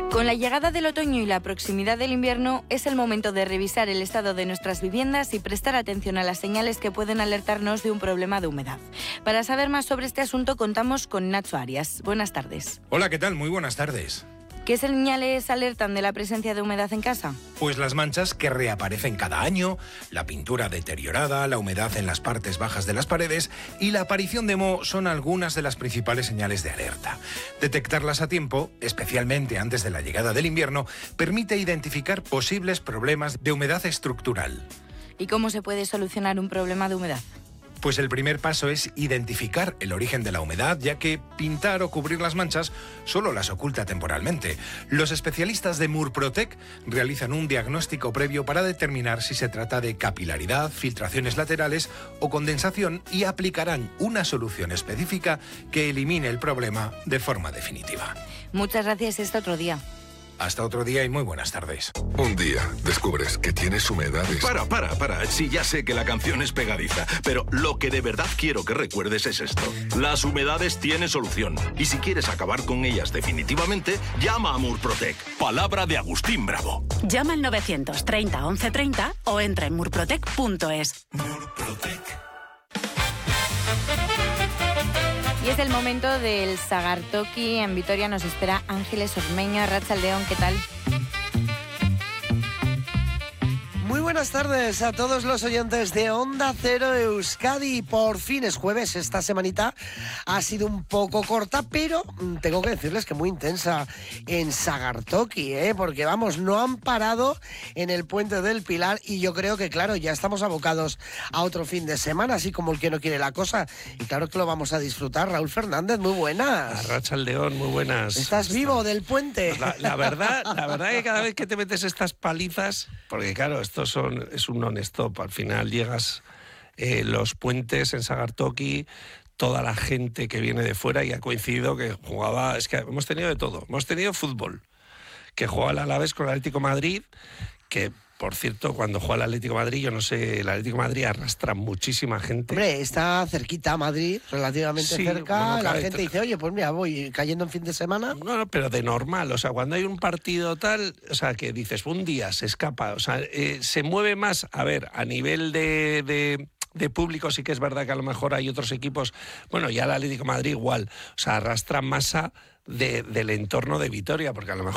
Con la llegada del otoño y la proximidad del invierno, es el momento de revisar el estado de nuestras viviendas y prestar atención a las señales que pueden alertarnos de un problema de humedad. Para saber más sobre este asunto, contamos con Nacho Arias. Buenas tardes. Hola, ¿qué tal? Muy buenas tardes. ¿Qué señales alertan de la presencia de humedad en casa? Pues las manchas que reaparecen cada año, la pintura deteriorada, la humedad en las partes bajas de las paredes y la aparición de moho son algunas de las principales señales de alerta. Detectarlas a tiempo, especialmente antes de la llegada del invierno, permite identificar posibles problemas de humedad estructural. ¿Y cómo se puede solucionar un problema de humedad? Pues el primer paso es identificar el origen de la humedad, ya que pintar o cubrir las manchas solo las oculta temporalmente. Los especialistas de Murprotec realizan un diagnóstico previo para determinar si se trata de capilaridad, filtraciones laterales o condensación y aplicarán una solución específica que elimine el problema de forma definitiva. Muchas gracias, hasta otro día. Hasta otro día y muy buenas tardes. Un día descubres que tienes humedades. Para. Sí, ya sé que la canción es pegadiza, pero lo que de verdad quiero que recuerdes es esto. Las humedades tienen solución. Y si quieres acabar con ellas definitivamente, llama a Murprotec. Palabra de Agustín Bravo. Llama al 930 1130 o entra en murprotec.es. Murprotec. Y es el momento del Sagartoki. En Vitoria nos espera Ángeles Ormeño. Arratsaldeon, ¿qué tal? Muy buenas tardes a todos los oyentes de Onda Cero Euskadi. Por fin es jueves, esta semanita ha sido un poco corta, pero tengo que decirles que muy intensa en Sagartoki, porque vamos, no han parado en el Puente del Pilar y yo creo que, claro, ya estamos abocados a otro fin de semana, así como el que no quiere la cosa. Y claro que lo vamos a disfrutar. Raúl Fernández, muy buenas. Arratsaldeon, muy buenas. ¿Estás vivo del puente? Pues la verdad que cada vez que te metes estas palizas, porque claro, es un non-stop. Al final llegas los puentes en Sagartoki, toda la gente que viene de fuera y ha coincidido que jugaba... Es que hemos tenido de todo. Hemos tenido fútbol, que jugaba el Alavés con el Atlético de Madrid, que... Por cierto, cuando juega el Atlético de Madrid, yo no sé, el Atlético de Madrid arrastra muchísima gente. Hombre, está cerquita Madrid, relativamente sí, cerca. bueno, la gente dice, oye, pues mira, voy cayendo en fin de semana. No, pero de normal. O sea, cuando hay un partido tal, o sea, que dices, un día se escapa. O sea, se mueve más, a ver, a nivel de público sí que es verdad que a lo mejor hay otros equipos, bueno, ya el Atlético de Madrid igual, o sea, arrastra masa del entorno de Vitoria, porque a lo mejor